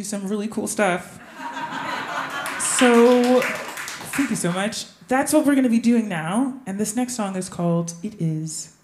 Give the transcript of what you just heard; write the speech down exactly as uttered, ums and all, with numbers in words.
do some really cool stuff. So, thank you so much. That's what we're going to be doing now. And this next song is called It Is.